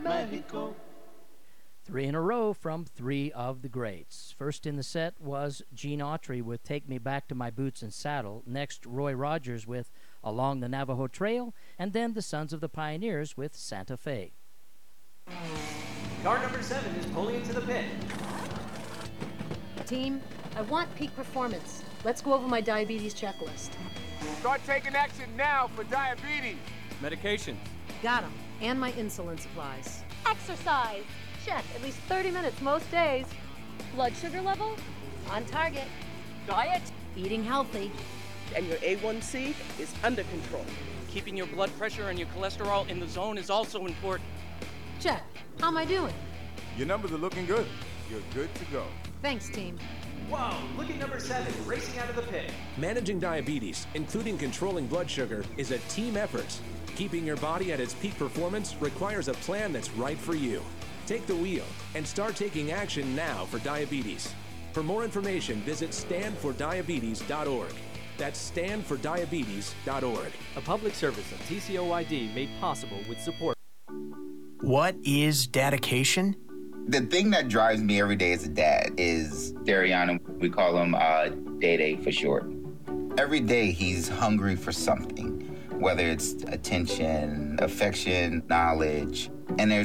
Mexico. Three in a row from three of the greats. First in the set was Gene Autry with Take Me Back to My Boots and Saddle. Next, Roy Rogers with Along the Navajo Trail. And then the Sons of the Pioneers with Santa Fe. Car number 7 is pulling into the pit. Team, I want peak performance. Let's go over my diabetes checklist. Start taking action now for diabetes. Medication. Got 'em. And my insulin supplies. Exercise. Check, at least 30 minutes most days. Blood sugar level? On target. Diet? Eating healthy. And your A1C is under control. Keeping your blood pressure and your cholesterol in the zone is also important. Check. How am I doing? Your numbers are looking good. You're good to go. Thanks, team. Whoa, look at number 7 racing out of the pit. Managing diabetes, including controlling blood sugar, is a team effort. Keeping your body at its peak performance requires a plan that's right for you. Take the wheel and start taking action now for diabetes. For more information, visit standfordiabetes.org. That's standfordiabetes.org. A public service of TCOYD made possible with support. What is dedication? The thing that drives me every day as a dad is Dariana. We call him Day for short. Every day he's hungry for something, whether it's attention, affection, knowledge, and there's